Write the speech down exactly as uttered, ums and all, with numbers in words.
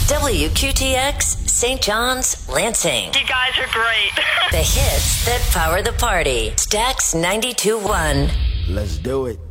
W Q T X, Saint John's, Lansing. You guys are great. The hits that power the party. Stax ninety-two point one. Let's do it.